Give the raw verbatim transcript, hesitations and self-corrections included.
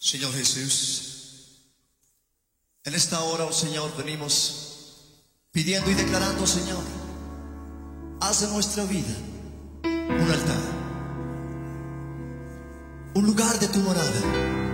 Señor Jesús, en esta hora, oh Señor, venimos pidiendo y declarando, Señor, haz de nuestra vida un altar, un lugar de tu morada.